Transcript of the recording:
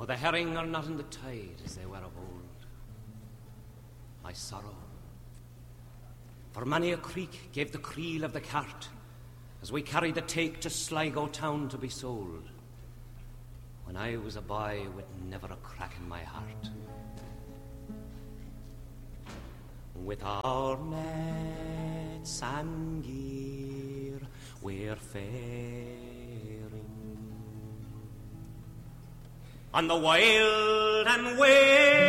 the herring are not in the tide as they were of old. My sorrow, for many a creek gave the creel of the cart as we carried the take to Sligo town to be sold, when I was a boy with never a crack in my heart. With our nets and gear we're faring on the wild and waving